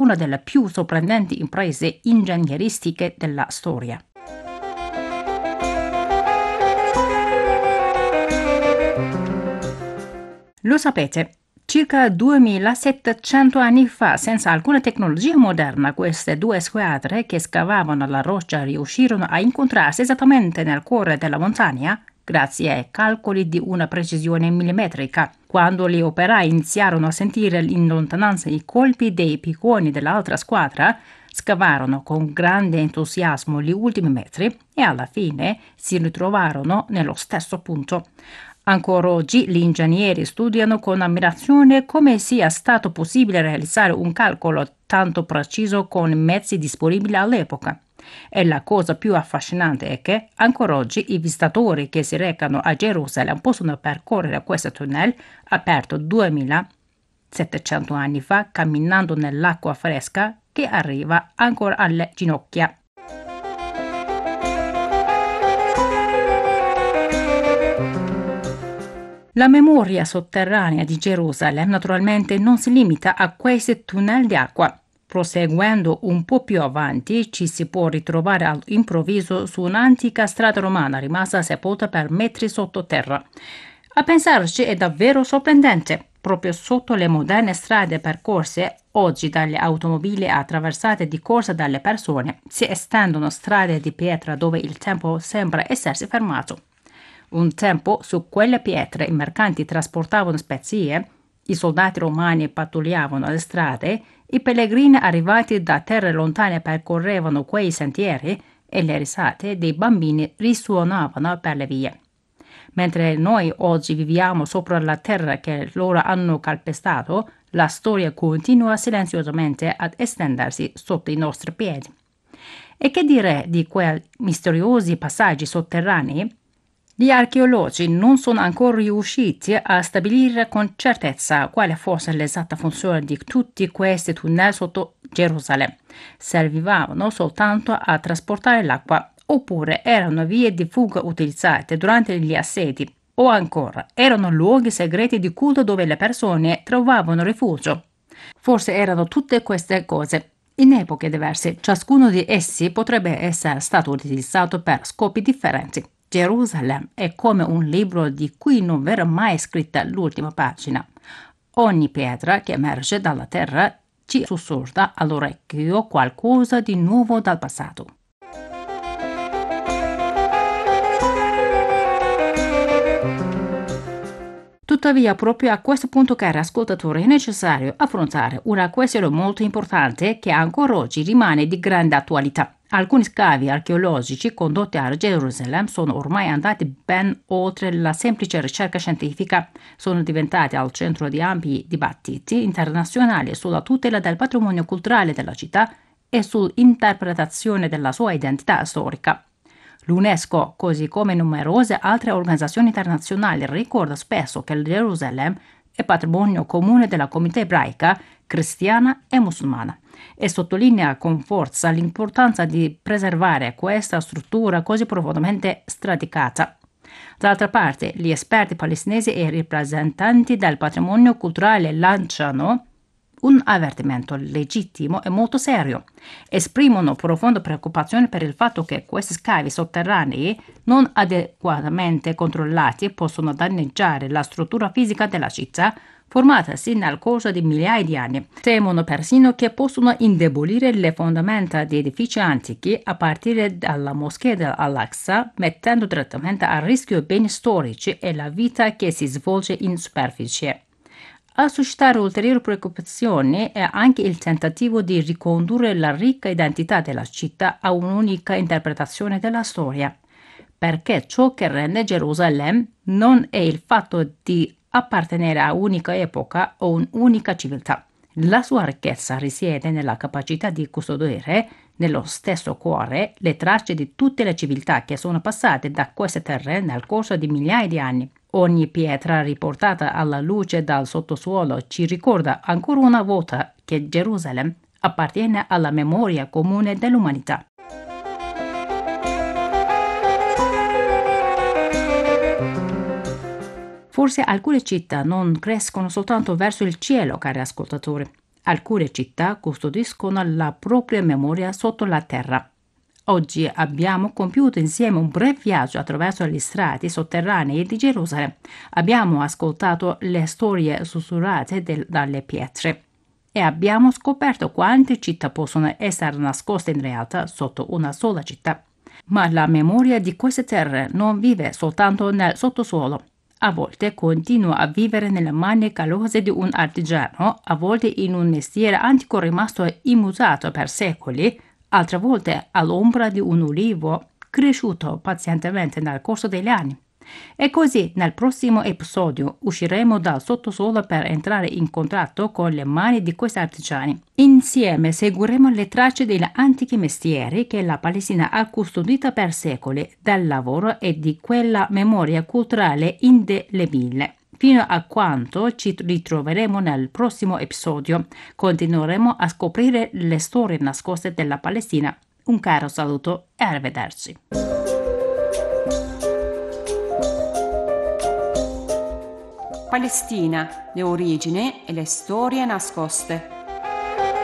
una delle più sorprendenti imprese ingegneristiche della storia. Lo sapete, circa 2700 anni fa, senza alcuna tecnologia moderna, queste due squadre che scavavano la roccia riuscirono a incontrarsi esattamente nel cuore della montagna grazie ai calcoli di una precisione millimetrica. Quando gli operai iniziarono a sentire in lontananza i colpi dei picconi dell'altra squadra, scavarono con grande entusiasmo gli ultimi metri e alla fine si ritrovarono nello stesso punto. Ancora oggi gli ingegneri studiano con ammirazione come sia stato possibile realizzare un calcolo tanto preciso con i mezzi disponibili all'epoca. E la cosa più affascinante è che ancora oggi i visitatori che si recano a Gerusalemme possono percorrere questo tunnel aperto 2700 anni fa camminando nell'acqua fresca che arriva ancora alle ginocchia. La memoria sotterranea di Gerusalemme naturalmente non si limita a questi tunnel di acqua. Proseguendo un po' più avanti ci si può ritrovare all'improvviso su un'antica strada romana rimasta sepolta per metri sottoterra. A pensarci è davvero sorprendente. Proprio sotto le moderne strade percorse oggi dalle automobili attraversate di corsa dalle persone si estendono strade di pietra dove il tempo sembra essersi fermato. Un tempo su quelle pietre i mercanti trasportavano spezie, i soldati romani pattugliavano le strade, i pellegrini arrivati da terre lontane percorrevano quei sentieri e le risate dei bambini risuonavano per le vie. Mentre noi oggi viviamo sopra la terra che loro hanno calpestato, la storia continua silenziosamente ad estendersi sotto i nostri piedi. E che dire di quei misteriosi passaggi sotterranei? Gli archeologi non sono ancora riusciti a stabilire con certezza quale fosse l'esatta funzione di tutti questi tunnel sotto Gerusalemme. Servivano soltanto a trasportare l'acqua, oppure erano vie di fuga utilizzate durante gli assedi, o ancora erano luoghi segreti di culto dove le persone trovavano rifugio. Forse erano tutte queste cose. In epoche diverse, ciascuno di essi potrebbe essere stato utilizzato per scopi differenti. Gerusalemme è come un libro di cui non verrà mai scritta l'ultima pagina. Ogni pietra che emerge dalla terra ci sussurra all'orecchio qualcosa di nuovo dal passato. Tuttavia, proprio a questo punto, cari ascoltatori, è necessario affrontare una questione molto importante che ancora oggi rimane di grande attualità. Alcuni scavi archeologici condotti a Gerusalemme sono ormai andati ben oltre la semplice ricerca scientifica, sono diventati al centro di ampi dibattiti internazionali sulla tutela del patrimonio culturale della città e sull'interpretazione della sua identità storica. L'UNESCO, così come numerose altre organizzazioni internazionali, ricorda spesso che Gerusalemme è patrimonio comune della comunità ebraica, cristiana e musulmana e sottolinea con forza l'importanza di preservare questa struttura così profondamente sradicata. D'altra parte, gli esperti palestinesi e i rappresentanti del patrimonio culturale lanciano un avvertimento legittimo e molto serio. Esprimono profonda preoccupazione per il fatto che questi scavi sotterranei non adeguatamente controllati possono danneggiare la struttura fisica della città formatasi nel corso di migliaia di anni. Temono persino che possono indebolire le fondamenta di edifici antichi a partire dalla moschea dell'Al-Aqsa, mettendo direttamente a rischio i beni storici e la vita che si svolge in superficie. A suscitare ulteriori preoccupazioni è anche il tentativo di ricondurre la ricca identità della città a un'unica interpretazione della storia, perché ciò che rende Gerusalemme non è il fatto di appartenere a un'unica epoca o un'unica civiltà. La sua ricchezza risiede nella capacità di custodire nello stesso cuore le tracce di tutte le civiltà che sono passate da queste terre nel corso di migliaia di anni. Ogni pietra riportata alla luce dal sottosuolo ci ricorda ancora una volta che Gerusalemme appartiene alla memoria comune dell'umanità. Forse alcune città non crescono soltanto verso il cielo, cari ascoltatori. Alcune città custodiscono la propria memoria sotto la terra. Oggi abbiamo compiuto insieme un breve viaggio attraverso gli strati sotterranei di Gerusalemme. Abbiamo ascoltato le storie sussurrate dalle pietre e abbiamo scoperto quante città possono essere nascoste in realtà sotto una sola città. Ma la memoria di queste terre non vive soltanto nel sottosuolo. A volte continua a vivere nelle mani calorose di un artigiano, a volte in un mestiere antico rimasto immutato per secoli, altre volte all'ombra di un ulivo cresciuto pazientemente nel corso degli anni. E così nel prossimo episodio usciremo dal sottosuolo per entrare in contatto con le mani di questi artigiani. Insieme seguiremo le tracce degli antichi mestieri che la Palestina ha custodito per secoli, del lavoro e di quella memoria culturale indelebile. Fino a quando ci ritroveremo nel prossimo episodio, continueremo a scoprire le storie nascoste della Palestina. Un caro saluto e arrivederci. Palestina, le origini e le storie nascoste.